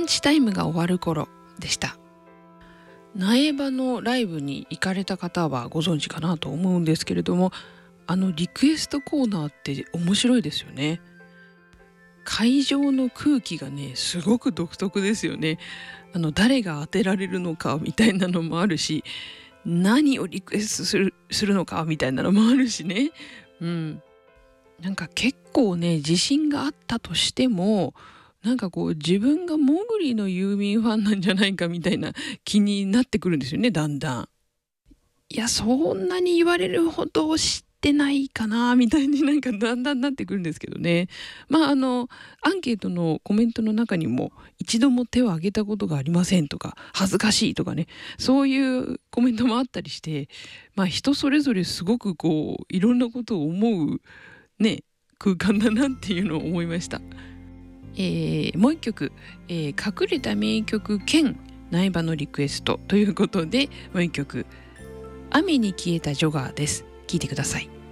ンチタイムが終わる頃でした。苗場のライブに行かれた方はご存知かなと思うんですけれども、リクエストコーナーって面白いですよね。会場の空気がねすごく独特ですよね。誰が当てられるのかみたいなのもあるし、何をリクエストするのかみたいなのもあるしね。なんか結構ね自信があったとしても、なんかこう自分がモグリのユーミンファンなんじゃないかみたいな気になってくるんですよね、だんだん。いや、そんなに言われるほど知ってないかなみたいになんかだんだんなってくるんですけどね。アンケートのコメントの中にも一度も手を挙げたことがありませんとか恥ずかしいとかね、そういうコメントもあったりして、人それぞれすごくこういろんなことを思うね空間だなっていうのを思いました。もう一曲、隠れた名曲兼苗場のリクエストということで、もう一曲雨に消えたジョガーです。聴いてください。